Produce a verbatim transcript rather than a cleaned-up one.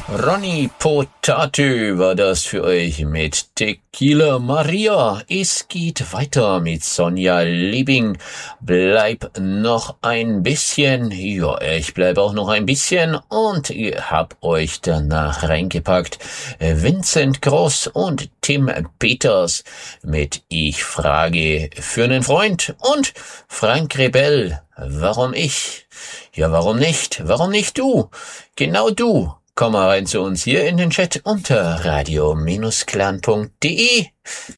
Ronny Potato war das für euch mit Tequila Maria. Es geht weiter mit Sonja Liebing. Bleib noch ein bisschen. Ja, ich bleib auch noch ein bisschen und ihr habt euch danach reingepackt. Vincent Gross und Tim Peters mit Ich frage für einen Freund und Frank Rebell. Warum ich? Ja, warum nicht? Warum nicht du? Genau du. Komm mal rein zu uns hier in den Chat unter radio Bindestrich clan punkt de.